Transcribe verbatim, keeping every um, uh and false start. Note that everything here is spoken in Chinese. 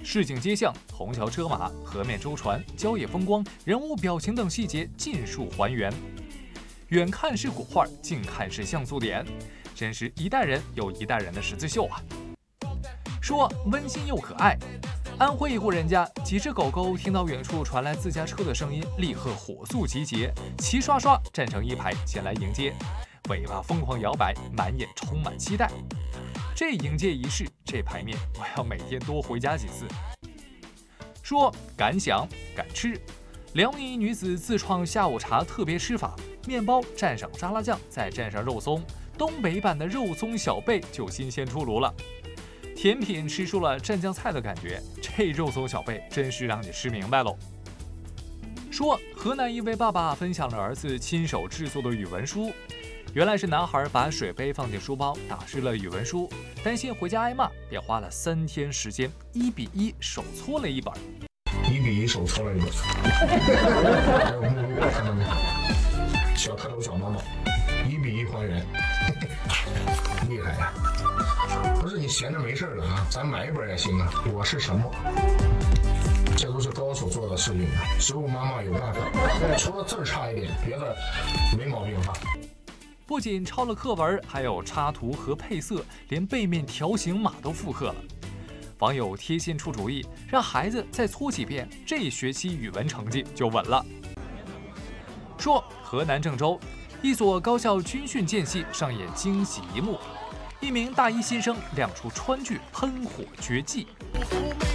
市井街巷、虹桥车马、河面舟船、郊野风光、人物表情等细节尽数还原。远看是古画，近看是像素点，真是一代人有一代人的十字绣啊！说温馨又可爱。安徽一户人家，几只狗狗听到远处传来自家车的声音，立刻火速集结，齐刷刷站成一排前来迎接，尾巴疯狂摇摆，满眼充满期待。这迎接仪式，这排面，我要每天多回家几次。说敢想敢吃，辽宁一女子自创下午茶特别吃法，面包蘸上沙拉酱，再蘸上肉松，东北版的肉松小贝就新鲜出炉了。甜品吃出了蘸酱菜的感觉，这肉松小贝真是让你吃明白喽。说河南一位爸爸分享了儿子亲手制作的语文书，原来是男孩把水杯放进书包，打湿了语文书，担心回家挨骂，便花了三天时间，一比一手搓了一本。 一比一手搓了一本，还有目录，看到没？小蝌蚪小猫猫，一比一还原，厉害呀！不是你闲着没事了啊，咱买一本也行啊。我是什么？这都是高手做的事情啊。植物妈妈有办法，除了字儿差一点，别的没毛病吧？ 不仅抄了课文，还有插图和配色，连背面条形码都复刻了。网友贴心出主意，让孩子再搓几遍，这学期语文成绩就稳了。说河南郑州一所高校军训间隙上演惊喜一幕，一名大一新生亮出川剧喷火绝技。